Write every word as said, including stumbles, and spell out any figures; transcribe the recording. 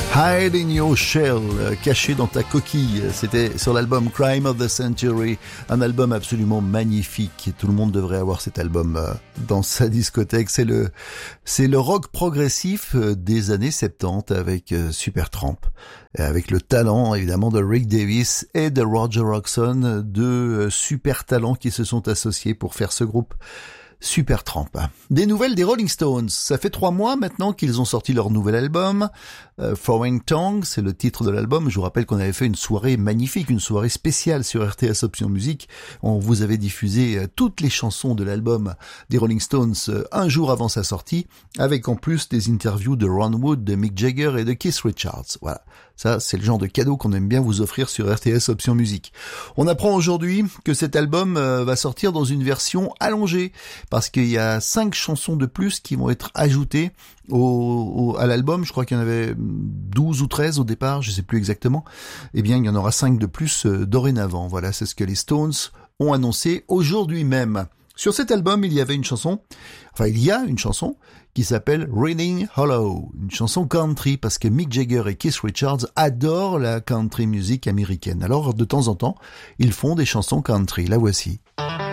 Hide in your shell, caché dans ta coquille. C'était sur l'album Crime of the Century, un album absolument magnifique. Tout le monde devrait avoir cet album dans sa discothèque. C'est le, c'est le rock progressif des années soixante-dix avec Supertramp, avec le talent évidemment de Rick Davies et de Roger Hodgson, deux super talents qui se sont associés pour faire ce groupe. Supertramp. Des nouvelles des Rolling Stones. Ça fait trois mois maintenant qu'ils ont sorti leur nouvel album. Euh, Foreign Tongue, c'est le titre de l'album. Je vous rappelle qu'on avait fait une soirée magnifique, une soirée spéciale sur R T S Option Musique. On vous avait diffusé euh, toutes les chansons de l'album des Rolling Stones euh, un jour avant sa sortie, avec en plus des interviews de Ron Wood, de Mick Jagger et de Keith Richards. Voilà. Ça, c'est le genre de cadeau qu'on aime bien vous offrir sur R T S Option Musique. On apprend aujourd'hui que cet album euh, va sortir dans une version allongée, parce qu'il y a cinq chansons de plus qui vont être ajoutées au, au, à l'album. Je crois qu'il y en avait douze ou treize au départ, je sais plus exactement. Eh bien, il y en aura cinq de plus euh, dorénavant. Voilà, c'est ce que les Stones ont annoncé aujourd'hui même. Sur cet album, il y avait une chanson, enfin il y a une chanson qui s'appelle Reading Hollow, une chanson country, parce que Mick Jagger et Keith Richards adorent la country music américaine. Alors de temps en temps, ils font des chansons country. La voici.